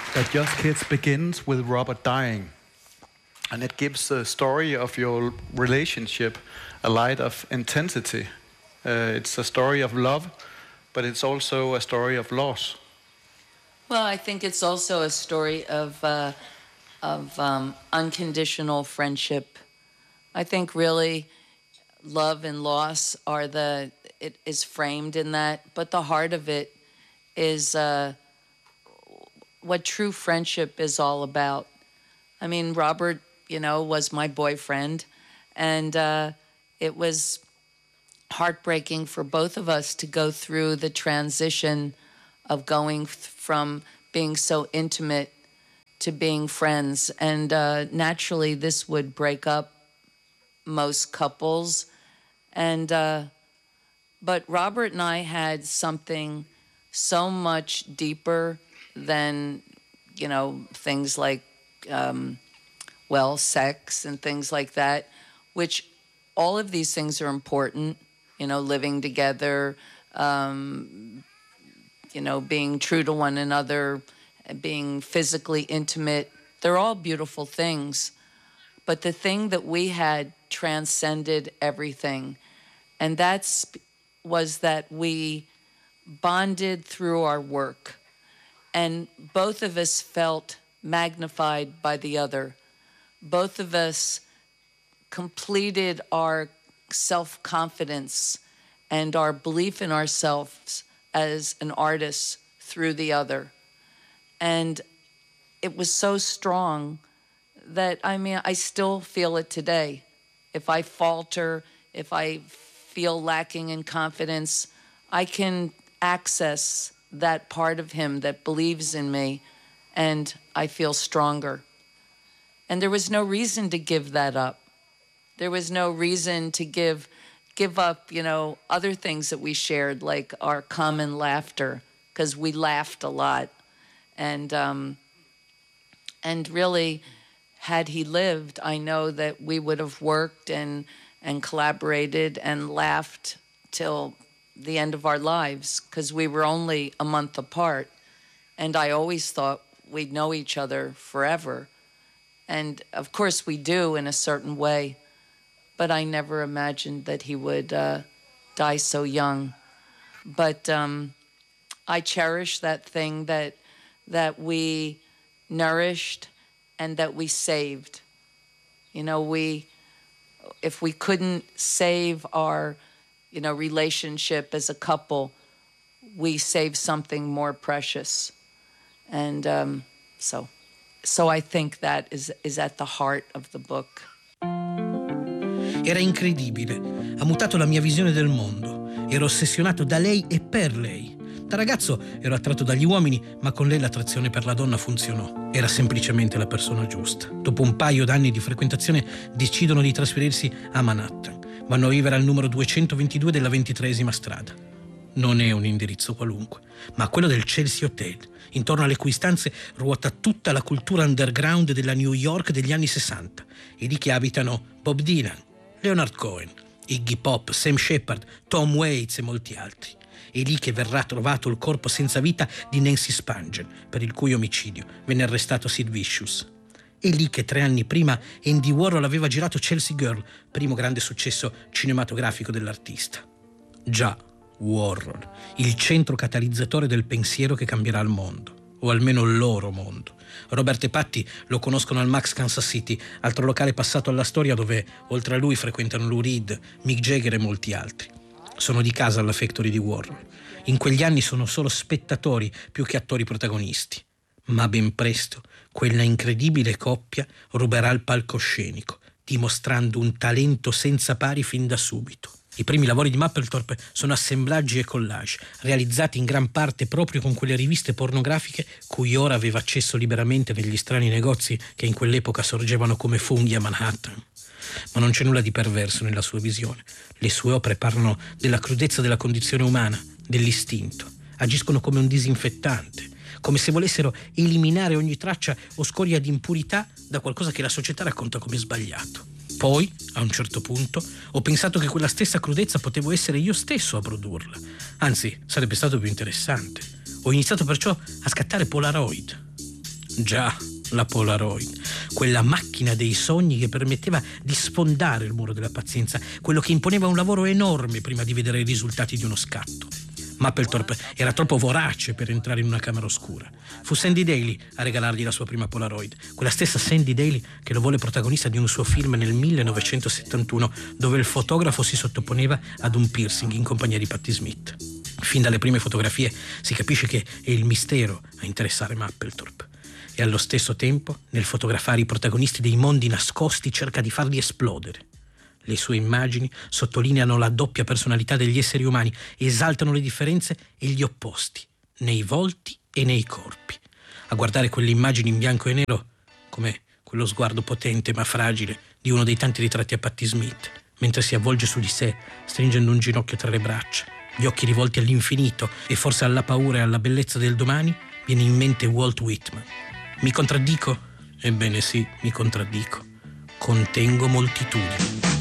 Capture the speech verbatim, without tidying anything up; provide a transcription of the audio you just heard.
that Just Kids begins with Robert dying. And it gives the story of your relationship a light of intensity. Uh, it's a story of love, but it's also a story of loss. Well, I think it's also a story of uh, of um, unconditional friendship. I think really love and loss are the, it is framed in that, but the heart of it is uh, what true friendship is all about. I mean, Robert, you know, was my boyfriend, and uh, it was heartbreaking for both of us to go through the transition of going from being so intimate to being friends. And uh, naturally, this would break up most couples. And uh, but Robert and I had something so much deeper than, you know, things like, um, well, sex and things like that, which all of these things are important, you know, living together, um, you know, being true to one another, being physically intimate. They're all beautiful things. But the thing that we had transcended everything. And that's was that we bonded through our work. And both of us felt magnified by the other. Both of us completed our self-confidence and our belief in ourselves as an artist through the other. And it was so strong that, I mean, I still feel it today. If I falter, if I feel lacking in confidence, I can access that part of him that believes in me, and I feel stronger. And there was no reason to give that up. There was no reason to give give up, you know, other things that we shared, like our common laughter, because we laughed a lot. And um, and really, had he lived, I know that we would have worked and and collaborated and laughed till the end of our lives, because we were only a month apart. And I always thought we'd know each other forever. And of course we do in a certain way, but I never imagined that he would uh, die so young. But um, I cherish that thing that that we nourished and that we saved. You know, we, if we couldn't save our, you know, relationship as a couple, we saved something more precious. And um, so, so I think that is, is at the heart of the book. Era incredibile, ha mutato la mia visione del mondo. Ero ossessionato da lei e per lei. Da ragazzo ero attratto dagli uomini, ma con lei l'attrazione per la donna funzionò. Era semplicemente la persona giusta. Dopo un paio d'anni di frequentazione decidono di trasferirsi a Manhattan. Vanno a vivere al numero duecentoventidue della ventitreesima strada. Non è un indirizzo qualunque, ma quello del Chelsea Hotel, intorno alle cui stanze ruota tutta la cultura underground della New York degli anni sessanta. E lì che abitano Bob Dylan, Leonard Cohen, Iggy Pop, Sam Shepard, Tom Waits e molti altri. È lì che verrà trovato il corpo senza vita di Nancy Spungen, per il cui omicidio venne arrestato Sid Vicious. È lì che tre anni prima Andy Warhol aveva girato Chelsea Girl, primo grande successo cinematografico dell'artista. Già, Warhol, il centro catalizzatore del pensiero che cambierà il mondo, o almeno il loro mondo. Robert e Patti lo conoscono al Max Kansas City, altro locale passato alla storia dove, oltre a lui, frequentano Lou Reed, Mick Jagger e molti altri. Sono di casa alla Factory di Warhol. In quegli anni sono solo spettatori più che attori protagonisti. Ma ben presto quella incredibile coppia ruberà il palcoscenico, dimostrando un talento senza pari fin da subito. I primi lavori di Mapplethorpe sono assemblaggi e collage, realizzati in gran parte proprio con quelle riviste pornografiche cui ora aveva accesso liberamente negli strani negozi che in quell'epoca sorgevano come funghi a Manhattan. Ma non c'è nulla di perverso nella sua visione. Le sue opere parlano della crudezza della condizione umana, dell'istinto. Agiscono come un disinfettante, come se volessero eliminare ogni traccia o scoria di impurità da qualcosa che la società racconta come sbagliato. Poi, a un certo punto, ho pensato che quella stessa crudezza potevo essere io stesso a produrla. Anzi, sarebbe stato più interessante. Ho iniziato perciò a scattare Polaroid. Già, la Polaroid, quella macchina dei sogni che permetteva di sfondare il muro della pazienza, quello che imponeva un lavoro enorme prima di vedere i risultati di uno scatto. Mapplethorpe era troppo vorace per entrare in una camera oscura. Fu Sandy Daly a regalargli la sua prima Polaroid, quella stessa Sandy Daly che lo volle protagonista di un suo film nel millenovecentosettantuno, dove il fotografo si sottoponeva ad un piercing in compagnia di Patti Smith. Fin dalle prime fotografie si capisce che è il mistero a interessare Mapplethorpe. E allo stesso tempo, nel fotografare i protagonisti dei mondi nascosti, cerca di farli esplodere. Le sue immagini sottolineano la doppia personalità degli esseri umani, esaltano le differenze e gli opposti, nei volti e nei corpi. A guardare quelle immagini in bianco e nero, come quello sguardo potente ma fragile di uno dei tanti ritratti a Patti Smith, mentre si avvolge su di sé, stringendo un ginocchio tra le braccia, gli occhi rivolti all'infinito e forse alla paura e alla bellezza del domani, viene in mente Walt Whitman. Mi contraddico? Ebbene sì, mi contraddico. Contengo moltitudini.